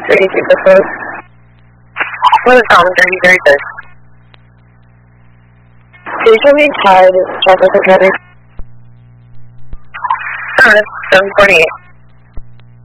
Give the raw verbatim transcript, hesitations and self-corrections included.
three super close. What is Tom thirty thirty-six? Can you show me tide traffic and traffic? Alright, seven forty-eight.